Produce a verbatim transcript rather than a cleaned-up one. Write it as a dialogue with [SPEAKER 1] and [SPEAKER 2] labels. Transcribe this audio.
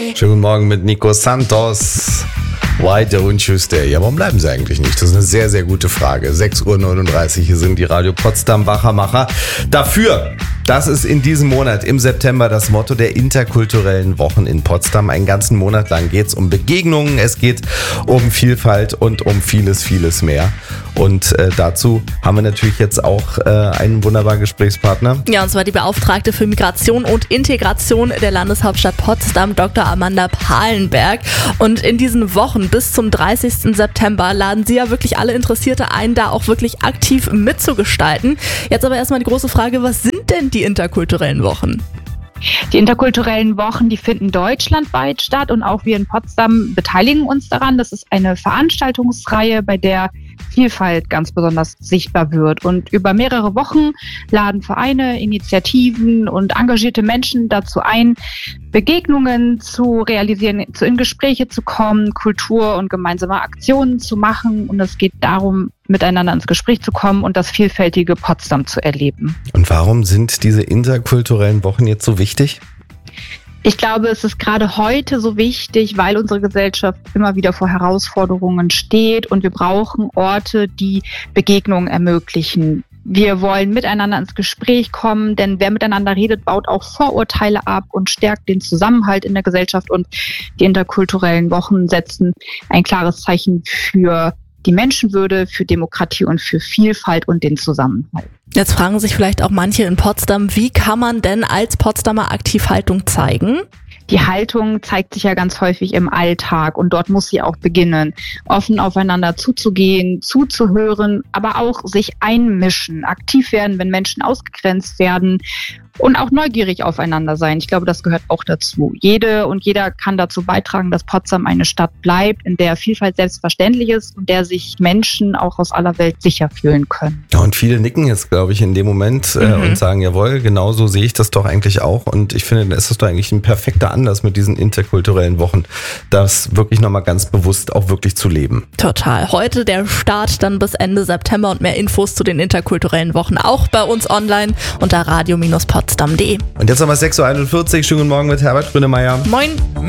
[SPEAKER 1] Schönen guten Morgen mit Nico Santos. Why don't you stay? Ja, warum bleiben sie eigentlich nicht? Das ist eine sehr, sehr gute Frage. sechs Uhr neununddreißig, hier sind die Radio Potsdam Wachermacher. Dafür, das ist in diesem Monat, im September, das Motto der interkulturellen Wochen in Potsdam. Einen ganzen Monat lang geht es um Begegnungen, es geht um Vielfalt und um vieles, vieles mehr. Und äh, dazu haben wir natürlich jetzt auch äh, einen wunderbaren Gesprächspartner.
[SPEAKER 2] Ja, und zwar die Beauftragte für Migration und Integration der Landeshauptstadt Potsdam, Doktor Amanda Palenberg. Und in diesen Wochen bis zum dreißigsten September laden Sie ja wirklich alle Interessierte ein, da auch wirklich aktiv mitzugestalten. Jetzt aber erstmal die große Frage, was sind denn die interkulturellen Wochen?
[SPEAKER 3] Die interkulturellen Wochen, die finden deutschlandweit statt und auch wir in Potsdam beteiligen uns daran. Das ist eine Veranstaltungsreihe, bei der Vielfalt ganz besonders sichtbar wird. Und über mehrere Wochen laden Vereine, Initiativen und engagierte Menschen dazu ein, Begegnungen zu realisieren, in Gespräche zu kommen, Kultur und gemeinsame Aktionen zu machen. Und es geht darum, miteinander ins Gespräch zu kommen und das vielfältige Potsdam zu erleben.
[SPEAKER 1] Und warum sind diese interkulturellen Wochen jetzt so wichtig?
[SPEAKER 3] Ich glaube, es ist gerade heute so wichtig, weil unsere Gesellschaft immer wieder vor Herausforderungen steht und wir brauchen Orte, die Begegnungen ermöglichen. Wir wollen miteinander ins Gespräch kommen, denn wer miteinander redet, baut auch Vorurteile ab und stärkt den Zusammenhalt in der Gesellschaft. Und die interkulturellen Wochen setzen ein klares Zeichen für die Menschenwürde, für Demokratie und für Vielfalt und den Zusammenhalt.
[SPEAKER 2] Jetzt fragen sich vielleicht auch manche in Potsdam, wie kann man denn als Potsdamer aktiv Haltung zeigen?
[SPEAKER 3] Die Haltung zeigt sich ja ganz häufig im Alltag und dort muss sie auch beginnen. Offen aufeinander zuzugehen, zuzuhören, aber auch sich einmischen, aktiv werden, wenn Menschen ausgegrenzt werden und auch neugierig aufeinander sein. Ich glaube, das gehört auch dazu. Jede und jeder kann dazu beitragen, dass Potsdam eine Stadt bleibt, in der Vielfalt selbstverständlich ist und der sich Menschen auch aus aller Welt sicher fühlen können.
[SPEAKER 1] Ja, und viele nicken jetzt, glaube ich, in dem Moment äh, mhm. und sagen, jawohl, genau so sehe ich das doch eigentlich auch. Und ich finde, dann ist das doch eigentlich ein perfekter Anlass mit diesen interkulturellen Wochen, das wirklich nochmal ganz bewusst auch wirklich zu leben.
[SPEAKER 2] Total. Heute der Start dann bis Ende September und mehr Infos zu den interkulturellen Wochen auch bei uns online unter radio Bindestrich potsdam punkt de.
[SPEAKER 1] Und jetzt haben wir sechs Uhr einundvierzig. Schönen guten Morgen mit Herbert Grönemeyer.
[SPEAKER 2] Moin.